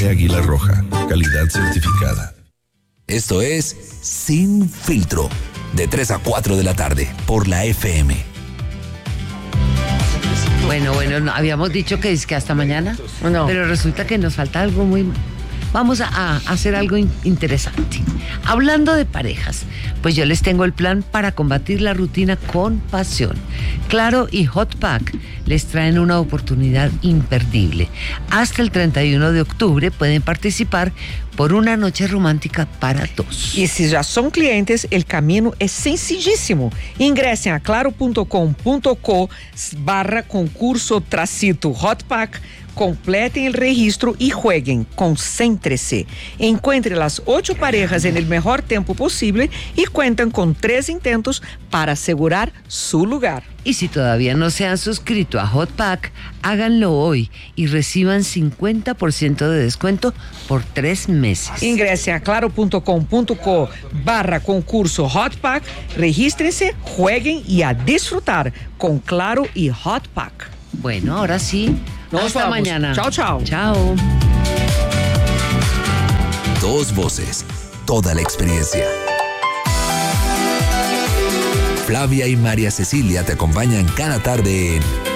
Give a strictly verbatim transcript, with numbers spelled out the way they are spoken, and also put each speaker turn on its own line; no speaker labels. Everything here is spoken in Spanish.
Café Águila Roja, calidad certificada.
Esto es Sin Filtro, de tres a cuatro de la tarde, por la F M.
Bueno, bueno, no, habíamos dicho que es que hasta mañana,
No.
pero resulta que nos falta algo muy... Vamos a, a hacer algo in- interesante. Hablando de parejas, pues yo les tengo el plan para combatir la rutina con pasión. Claro y Hot Pack les traen una oportunidad imperdible. Hasta el treinta y uno de octubre pueden participar por una noche romántica para dos.
E se já são clientes, el camino é sencillíssimo. Ingressem a claro ponto com ponto co barra concurso tracito Hot Pack, completem el registro y jueguen, concéntrese. Encuentre las ocho parejas en el mejor tiempo posible y cuentan con tres intentos para asegurar su lugar.
Y si todavía no se han suscrito a Hot Pack, háganlo hoy y reciban cincuenta por ciento de descuento por tres meses.
Ingressem a claro punto com ponto co barra concurso Hot Pack, regístrense, jueguen y a disfrutar con Claro y Hot Pack.
Bueno, ahora sí.
Nos
Hasta
vamos.
mañana.
Chao, chao.
Chao.
Dos voces, toda la experiencia. Flavia y María Cecilia te acompañan cada tarde en